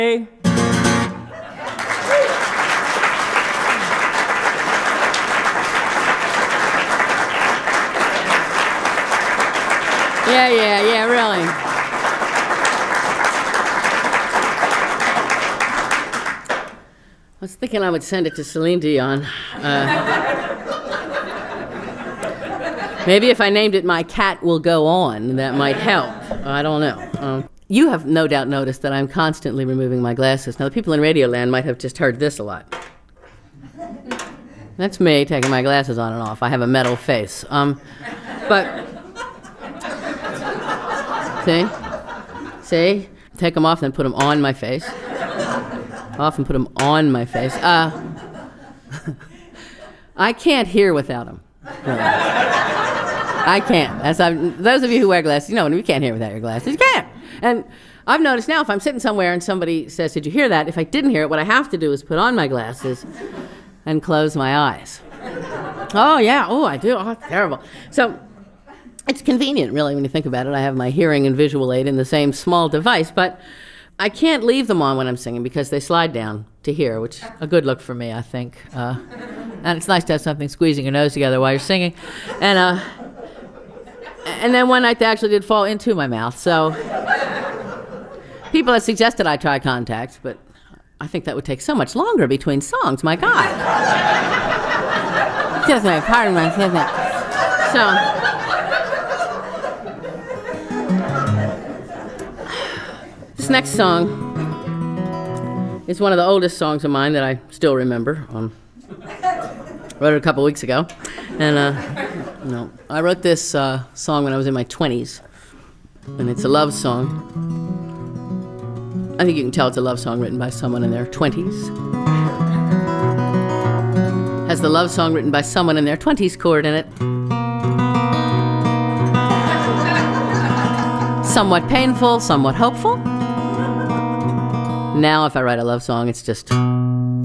Hey. Yeah, really. I was thinking I would send it to Celine Dion. Maybe if I named it My Cat Will Go On, that might help. I don't know. You have no doubt noticed that I'm constantly removing my glasses. Now, the people in Radioland might have just heard this a lot. That's me taking my glasses on and off. I have a metal face. But, see? Take them off, then put them on my face. Off and put them on my face. I can't hear without them. Really. I can't. Those of you who wear glasses, you know, you can't hear without your glasses. You can't. And I've noticed now, if I'm sitting somewhere and somebody says, "Did you hear that?" If I didn't hear it, what I have to do is put on my glasses and close my eyes. Oh, yeah. Oh, I do. Oh, terrible. So it's convenient, really, when you think about it. I have my hearing and visual aid in the same small device, but I can't leave them on when I'm singing because they slide down to here, which is a good look for me, I think. And it's nice to have something squeezing your nose together while you're singing. And then one night they actually did fall into my mouth. So people have suggested I try contacts, but I think that would take so much longer between songs. My God. Excuse me, pardon me. So this next song is one of the oldest songs of mine that I still remember. Wrote it a couple weeks ago. And I wrote this song when I was in my 20s. And it's a love song. I think you can tell it's a love song written by someone in their 20s. Has the love song written by someone in their 20s chord in it. Somewhat painful, somewhat hopeful. Now, if I write a love song, it's just